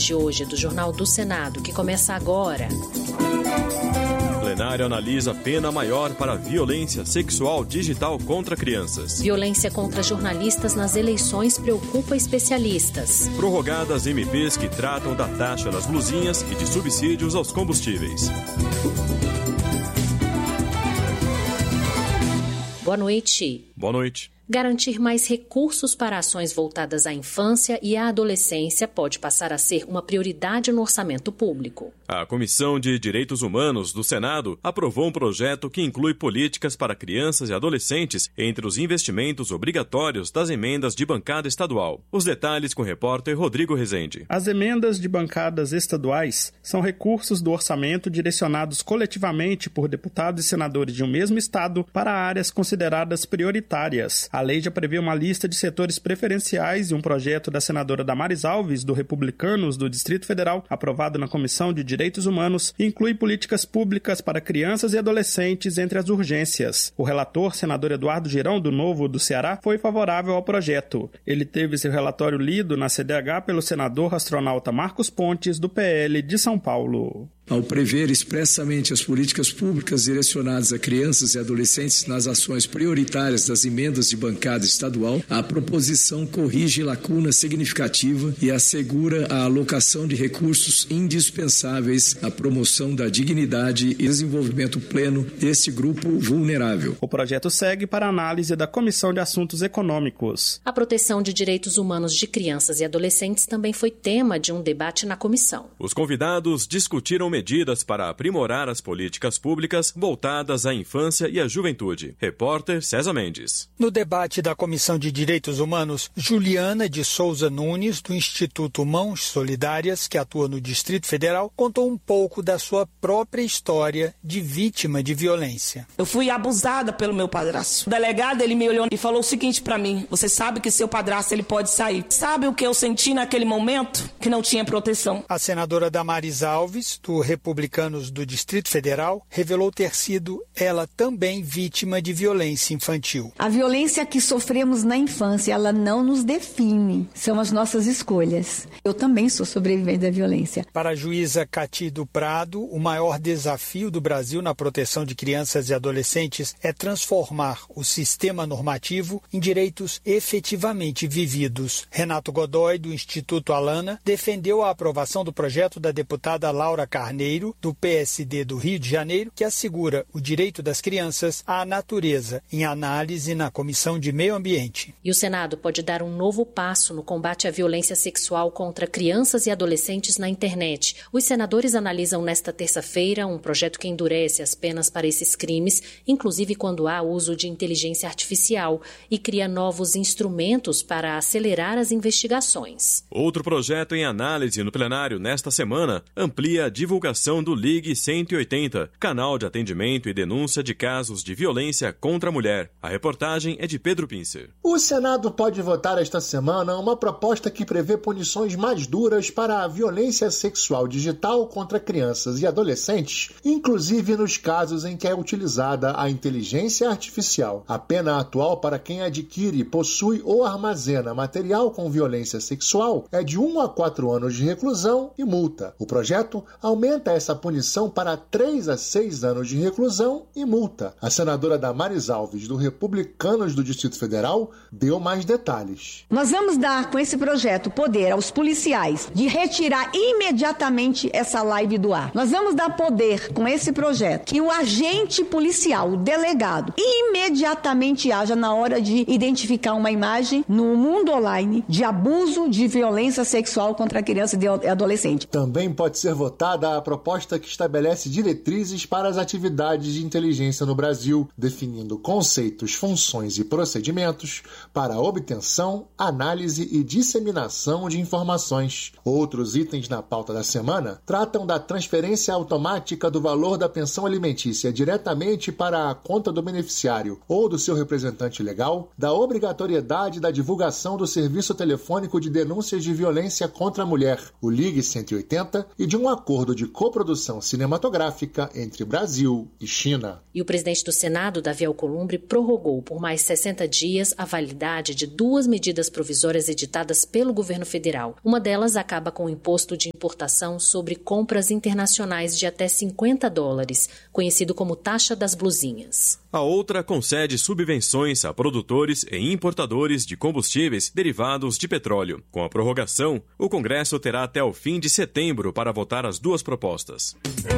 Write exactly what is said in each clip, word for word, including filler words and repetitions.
manchetes de hoje do Jornal do Senado, que começa agora. Plenário analisa pena maior para violência sexual digital contra crianças. Violência contra jornalistas nas eleições preocupa especialistas. Prorrogadas M Ps que tratam da taxa das blusinhas e de subsídios aos combustíveis. Boa noite. Boa noite. Garantir mais recursos para ações voltadas à infância e à adolescência pode passar a ser uma prioridade no orçamento público. A Comissão de Direitos Humanos do Senado aprovou um projeto que inclui políticas para crianças e adolescentes entre os investimentos obrigatórios das emendas de bancada estadual. Os detalhes com o repórter Rodrigo Rezende. As emendas de bancadas estaduais são recursos do orçamento direcionados coletivamente por deputados e senadores de um mesmo estado para áreas consideradas prioritárias. A lei já prevê uma lista de setores preferenciais e um projeto da senadora Damares Alves, do Republicanos do Distrito Federal, aprovado na Comissão de Direitos Humanos, inclui políticas públicas para crianças e adolescentes entre as urgências. O relator, senador Eduardo Girão, do Novo do Ceará, foi favorável ao projeto. Ele teve seu relatório lido na C D H pelo senador astronauta Marcos Pontes, do P L de São Paulo. Ao prever expressamente as políticas públicas direcionadas a crianças e adolescentes nas ações prioritárias das emendas de bancada estadual, a proposição corrige lacuna significativa e assegura a alocação de recursos indispensáveis à promoção da dignidade e desenvolvimento pleno deste grupo vulnerável. O projeto segue para análise da Comissão de Assuntos Econômicos. A proteção de direitos humanos de crianças e adolescentes também foi tema de um debate na comissão. Os convidados discutiram medidas para aprimorar as políticas públicas voltadas à infância e à juventude. Repórter César Mendes. No debate da Comissão de Direitos Humanos, Juliana de Souza Nunes, do Instituto Mãos Solidárias, que atua no Distrito Federal, contou um pouco da sua própria história de vítima de violência. Eu fui abusada pelo meu padrasto. O delegado, ele me olhou e falou o seguinte para mim: você sabe que seu padrasto ele pode sair. Sabe o que eu senti naquele momento? Que não tinha proteção. A senadora Damares Alves, do Republicanos do Distrito Federal, revelou ter sido ela também vítima de violência infantil. A violência que sofremos na infância, ela não nos define, são as nossas escolhas. Eu também sou sobrevivente da violência. Para a juíza Cati do Prado, o maior desafio do Brasil na proteção de crianças e adolescentes é transformar o sistema normativo em direitos efetivamente vividos. Renato Godoy, do Instituto Alana, defendeu a aprovação do projeto da deputada Laura Carneiro, do P S D do Rio de Janeiro, que assegura o direito das crianças à natureza, em análise na Comissão de Meio Ambiente. E o Senado pode dar um novo passo no combate à violência sexual contra crianças e adolescentes na internet. Os senadores analisam nesta terça-feira um projeto que endurece as penas para esses crimes, inclusive quando há uso de inteligência artificial, e cria novos instrumentos para acelerar as investigações. Outro projeto em análise no plenário nesta semana amplia a divulgação do Ligue cento e oitenta, canal de atendimento e denúncia de casos de violência contra a mulher. A reportagem é de Pedro Pincer. O Senado pode votar esta semana uma proposta que prevê punições mais duras para a violência sexual digital contra crianças e adolescentes, inclusive nos casos em que é utilizada a inteligência artificial. A pena atual para quem adquire, possui ou armazena material com violência sexual é de um a quatro anos de reclusão e multa. O projeto aumenta essa punição para três a seis anos de reclusão e multa. A senadora Damares Alves, do Republicanos do Distrito Federal, deu mais detalhes. Nós vamos dar com esse projeto poder aos policiais de retirar imediatamente essa live do ar. Nós vamos dar poder com esse projeto que o agente policial, o delegado, imediatamente haja na hora de identificar uma imagem no mundo online de abuso de violência sexual contra criança e adolescente. Também pode ser votada a proposta que estabelece diretrizes para as atividades de inteligência no Brasil, definindo conceitos, funções e procedimentos para a obtenção, análise e disseminação de informações. Outros itens na pauta da semana tratam da transferência automática do valor da pensão alimentícia diretamente para a conta do beneficiário ou do seu representante legal, da obrigatoriedade da divulgação do serviço telefônico de denúncias de violência contra a mulher, o Ligue cento e oitenta, e de um acordo de coprodução cinematográfica entre Brasil e China. E o presidente do Senado, Davi Alcolumbre, prorrogou por mais sessenta dias a validade de duas medidas provisórias editadas pelo governo federal. Uma delas acaba com o imposto de importação sobre compras internacionais de até cinquenta dólares, conhecido como taxa das blusinhas. A outra concede subvenções a produtores e importadores de combustíveis derivados de petróleo. Com a prorrogação, o Congresso terá até o fim de setembro para votar as duas propostas.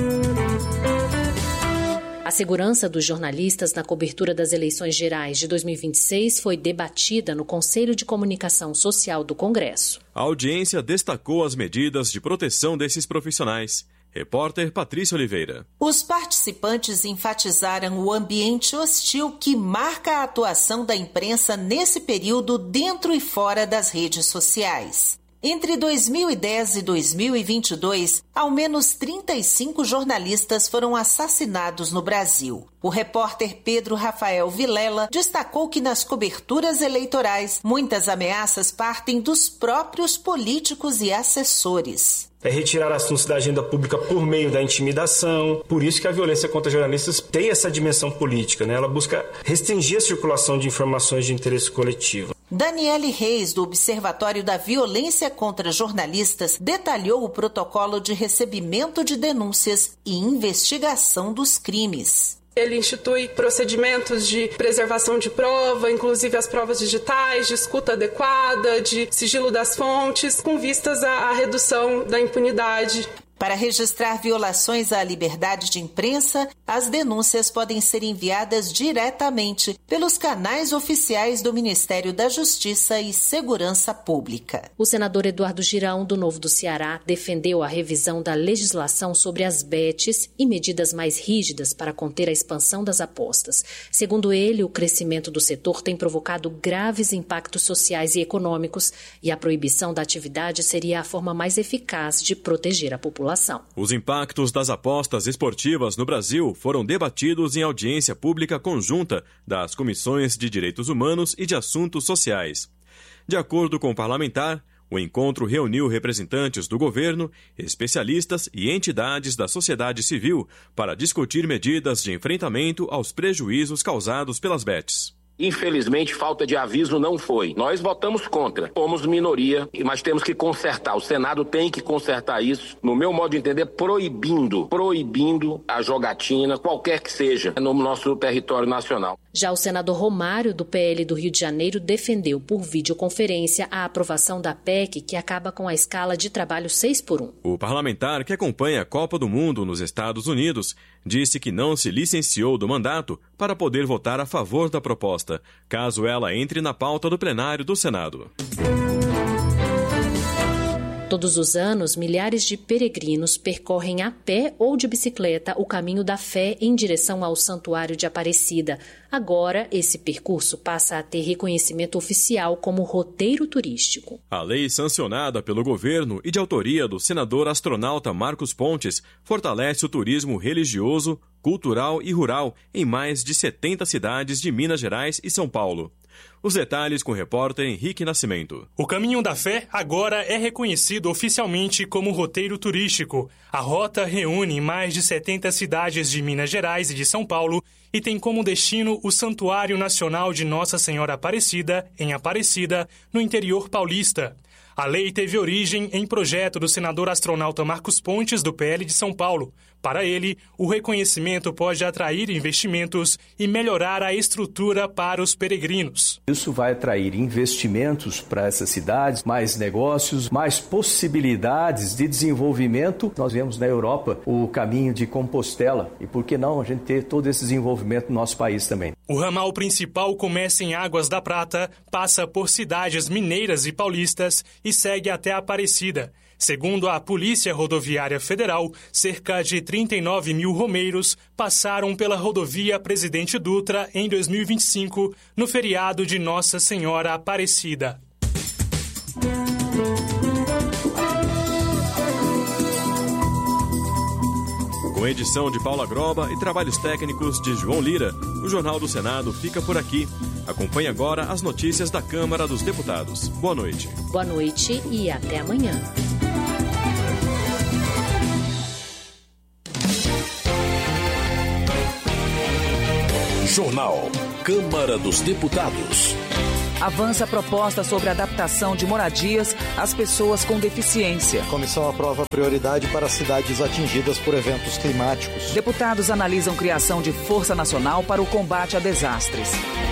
A segurança dos jornalistas na cobertura das eleições gerais de dois mil e vinte e seis foi debatida no Conselho de Comunicação Social do Congresso. A audiência destacou as medidas de proteção desses profissionais. Repórter Patrícia Oliveira. Os participantes enfatizaram o ambiente hostil que marca a atuação da imprensa nesse período dentro e fora das redes sociais. Entre dois mil e dez e dois mil e vinte e dois, ao menos trinta e cinco jornalistas foram assassinados no Brasil. O repórter Pedro Rafael Vilela destacou que nas coberturas eleitorais, muitas ameaças partem dos próprios políticos e assessores. É retirar assuntos da agenda pública por meio da intimidação. Por isso que a violência contra jornalistas tem essa dimensão política, né? Ela busca restringir a circulação de informações de interesse coletivo. Daniele Reis, do Observatório da Violência contra Jornalistas, detalhou o protocolo de recebimento de denúncias e investigação dos crimes. Ele institui procedimentos de preservação de prova, inclusive as provas digitais, de escuta adequada, de sigilo das fontes, com vistas à redução da impunidade. Para registrar violações à liberdade de imprensa, as denúncias podem ser enviadas diretamente pelos canais oficiais do Ministério da Justiça e Segurança Pública. O senador Eduardo Girão, do Novo do Ceará, defendeu a revisão da legislação sobre as betes e medidas mais rígidas para conter a expansão das apostas. Segundo ele, o crescimento do setor tem provocado graves impactos sociais e econômicos e a proibição da atividade seria a forma mais eficaz de proteger a população. Os impactos das apostas esportivas no Brasil foram debatidos em audiência pública conjunta das Comissões de Direitos Humanos e de Assuntos Sociais. De acordo com o parlamentar, o encontro reuniu representantes do governo, especialistas e entidades da sociedade civil para discutir medidas de enfrentamento aos prejuízos causados pelas betes. Infelizmente, falta de aviso não foi. Nós votamos contra. Fomos minoria, mas temos que consertar. O Senado tem que consertar isso, no meu modo de entender, proibindo, proibindo a jogatina, qualquer que seja, no nosso território nacional. Já o senador Romário, do P L do Rio de Janeiro, defendeu por videoconferência a aprovação da P E C que acaba com a escala de trabalho seis por um. O parlamentar, que acompanha a Copa do Mundo nos Estados Unidos, disse que não se licenciou do mandato para poder votar a favor da proposta, caso ela entre na pauta do plenário do Senado. Todos os anos, milhares de peregrinos percorrem a pé ou de bicicleta o caminho da fé em direção ao Santuário de Aparecida. Agora, esse percurso passa a ter reconhecimento oficial como roteiro turístico. A lei sancionada pelo governo e de autoria do senador astronauta Marcos Pontes fortalece o turismo religioso, cultural e rural em mais de setenta cidades de Minas Gerais e São Paulo. Os detalhes com o repórter Henrique Nascimento. O Caminho da Fé agora é reconhecido oficialmente como roteiro turístico. A rota reúne mais de setenta cidades de Minas Gerais e de São Paulo e tem como destino o Santuário Nacional de Nossa Senhora Aparecida, em Aparecida, no interior paulista. A lei teve origem em projeto do senador astronauta Marcos Pontes, do P L de São Paulo. Para ele, o reconhecimento pode atrair investimentos e melhorar a estrutura para os peregrinos. Isso vai atrair investimentos para essas cidades, mais negócios, mais possibilidades de desenvolvimento. Nós vemos na Europa o caminho de Compostela e por que não a gente ter todo esse desenvolvimento no nosso país também. O ramal principal começa em Águas da Prata, passa por cidades mineiras e paulistas e segue até Aparecida. Segundo a Polícia Rodoviária Federal, cerca de trinta e nove mil romeiros passaram pela rodovia Presidente Dutra em dois mil e vinte e cinco, no feriado de Nossa Senhora Aparecida. Com edição de Paula Groba e trabalhos técnicos de João Lira, o Jornal do Senado fica por aqui. Acompanhe agora as notícias da Câmara dos Deputados. Boa noite. Boa noite e até amanhã. Jornal Câmara dos Deputados. Avança a proposta sobre adaptação de moradias às pessoas com deficiência. A comissão aprova prioridade para cidades atingidas por eventos climáticos. Deputados analisam criação de Força Nacional para o combate a desastres.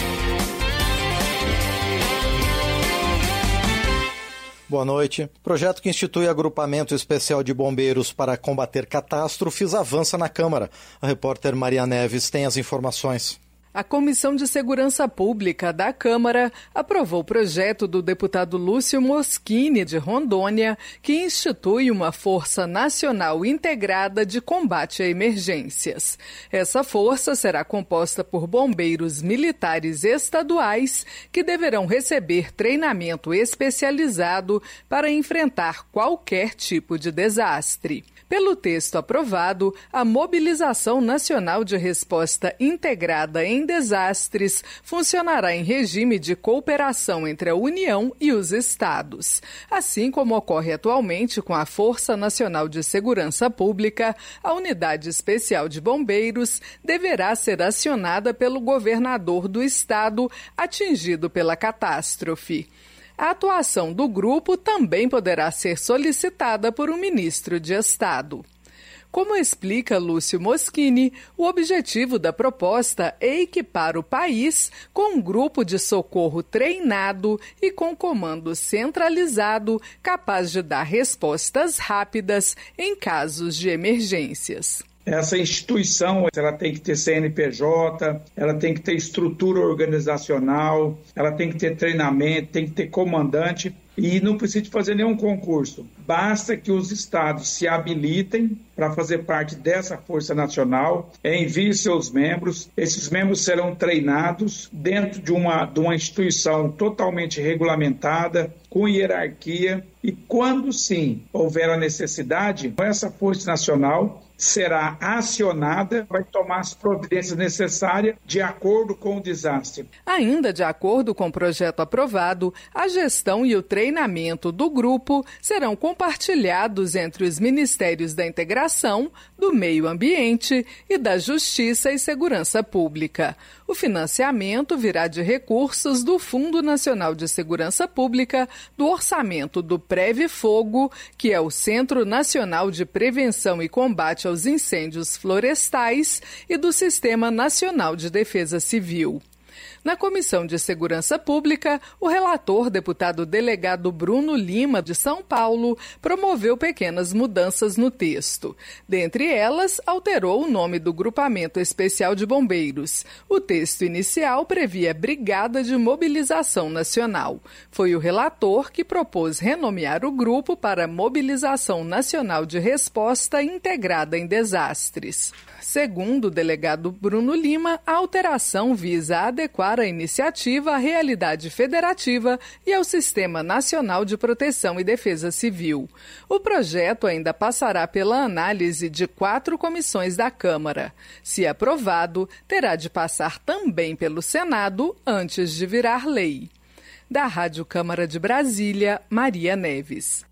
Boa noite. Projeto que institui agrupamento especial de bombeiros para combater catástrofes avança na Câmara. A repórter Maria Neves tem as informações. A Comissão de Segurança Pública da Câmara aprovou o projeto do deputado Lúcio Moschini, de Rondônia, que institui uma Força Nacional Integrada de Combate a Emergências. Essa força será composta por bombeiros militares estaduais que deverão receber treinamento especializado para enfrentar qualquer tipo de desastre. Pelo texto aprovado, a Mobilização Nacional de Resposta Integrada em Desastres funcionará em regime de cooperação entre a União e os estados. Assim como ocorre atualmente com a Força Nacional de Segurança Pública, a Unidade Especial de Bombeiros deverá ser acionada pelo governador do estado atingido pela catástrofe. A atuação do grupo também poderá ser solicitada por um ministro de Estado. Como explica Lúcio Moschini, o objetivo da proposta é equipar o país com um grupo de socorro treinado e com comando centralizado capaz de dar respostas rápidas em casos de emergências. Essa instituição, ela tem que ter C N P J, ela tem que ter estrutura organizacional, ela tem que ter treinamento, tem que ter comandante e não precisa fazer nenhum concurso. Basta que os estados se habilitem para fazer parte dessa Força Nacional, enviem seus membros, esses membros serão treinados dentro de uma, de uma instituição totalmente regulamentada, com hierarquia, e quando sim houver a necessidade, essa Força Nacional será acionada, vai tomar as providências necessárias de acordo com o desastre. Ainda de acordo com o projeto aprovado, a gestão e o treinamento do grupo serão compartilhados entre os Ministérios da Integração, do Meio Ambiente e da Justiça e Segurança Pública. O financiamento virá de recursos do Fundo Nacional de Segurança Pública, do orçamento do Previfogo, que é o Centro Nacional de Prevenção e Combate aos Incêndios Florestais, e do Sistema Nacional de Defesa Civil. Na Comissão de Segurança Pública, o relator, deputado delegado Bruno Lima, de São Paulo, promoveu pequenas mudanças no texto. Dentre elas, alterou o nome do Grupamento Especial de Bombeiros. O texto inicial previa Brigada de Mobilização Nacional. Foi o relator que propôs renomear o grupo para Mobilização Nacional de Resposta Integrada em Desastres. Segundo o delegado Bruno Lima, a alteração visa adequar a iniciativa à realidade federativa e ao Sistema Nacional de Proteção e Defesa Civil. O projeto ainda passará pela análise de quatro comissões da Câmara. Se aprovado, terá de passar também pelo Senado antes de virar lei. Da Rádio Câmara de Brasília, Maria Neves.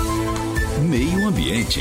Meio Ambiente.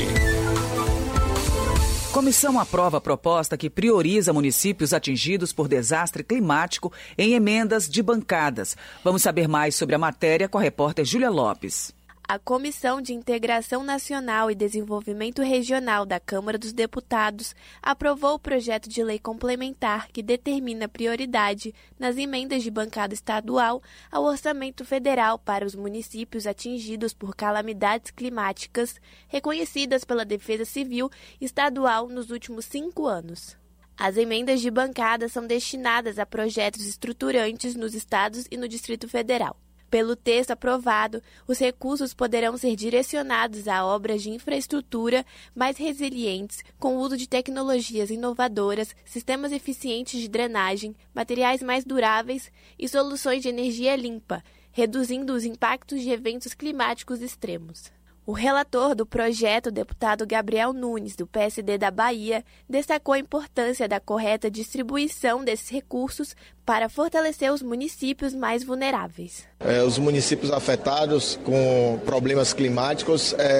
Comissão aprova a proposta que prioriza municípios atingidos por desastre climático em emendas de bancadas. Vamos saber mais sobre a matéria com a repórter Júlia Lopes. A Comissão de Integração Nacional e Desenvolvimento Regional da Câmara dos Deputados aprovou o projeto de lei complementar que determina prioridade nas emendas de bancada estadual ao orçamento federal para os municípios atingidos por calamidades climáticas reconhecidas pela Defesa Civil Estadual nos últimos cinco anos. As emendas de bancada são destinadas a projetos estruturantes nos estados e no Distrito Federal. Pelo texto aprovado, os recursos poderão ser direcionados a obras de infraestrutura mais resilientes, com o uso de tecnologias inovadoras, sistemas eficientes de drenagem, materiais mais duráveis e soluções de energia limpa, reduzindo os impactos de eventos climáticos extremos. O relator do projeto, o deputado Gabriel Nunes, do P S D da Bahia, destacou a importância da correta distribuição desses recursos para fortalecer os municípios mais vulneráveis. É, os municípios afetados com problemas climáticos é,